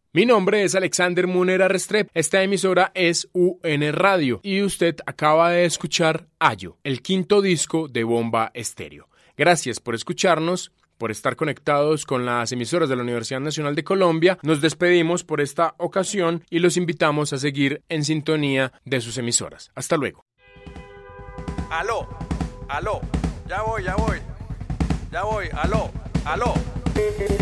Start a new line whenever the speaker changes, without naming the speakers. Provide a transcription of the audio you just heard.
Mi nombre es Alexander Munera Restrepo. Esta emisora es UN Radio y usted acaba de escuchar Ayo, el quinto disco de Bomba Estéreo. Gracias por escucharnos, por estar conectados con las emisoras de la Universidad Nacional de Colombia. Nos despedimos por esta ocasión y los invitamos a seguir en sintonía de sus emisoras. Hasta luego.
Aló, ya voy, aló.